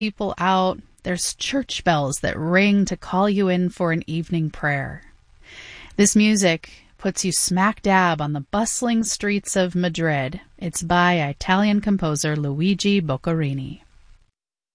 people out. There's church bells that ring to call you in for an evening prayer. This music puts you smack dab on the bustling streets of Madrid. It's by Italian composer Luigi Boccherini.